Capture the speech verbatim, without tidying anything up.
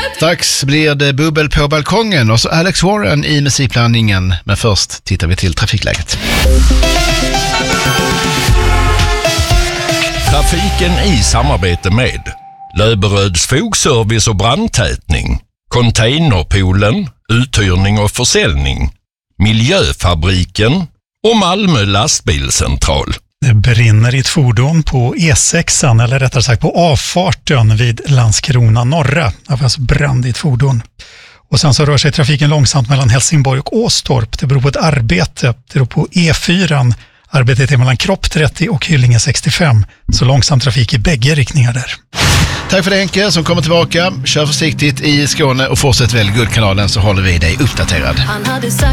Strax blir det bubbel på balkongen och så Alex Warren i musikblandningen. Men först tittar vi till trafikläget. Trafiken i samarbete med Löberöds fogservice och brandtätning, Containerpoolen, uthyrning och försäljning, Miljöfabriken och Malmö lastbilscentral. Det brinner i ett fordon på E sex, eller rättare sagt på avfarten vid Landskrona norra. Det var alltså brand i ett fordon. Och sen så rör sig trafiken långsamt mellan Helsingborg och Åstorp. Det beror på ett arbete. Det beror på E fyra. Arbetet är mellan Kropp trettio och Hyllinge sextiofem. Så långsam trafik i bägge riktningar där. Tack för det, Henke som kommer tillbaka. Kör försiktigt i Skåne och fortsätt väl Guldkanalen så håller vi dig uppdaterad. Han hade sagt